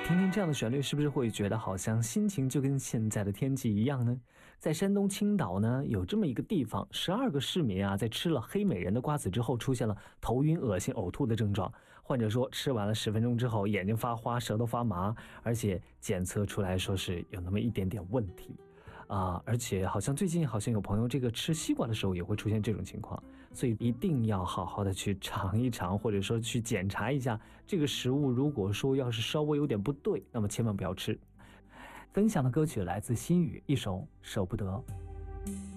听听这样的旋律，是不是会觉得好像心情就跟现在的天气一样呢？在山东青岛呢，有这么一个地方，12个市民啊，在吃了黑美人的瓜子之后，出现了头晕、恶心、呕吐的症状。患者说，吃完了10分钟之后，眼睛发花，舌头发麻，而且检测出来说是有那么一点点问题。而且好像最近有朋友这个吃西瓜的时候也会出现这种情况，所以一定要好好的去尝一尝，或者说去检查一下这个食物，如果说要是稍微有点不对，那么千万不要吃。分享的歌曲来自心语，一首舍不得。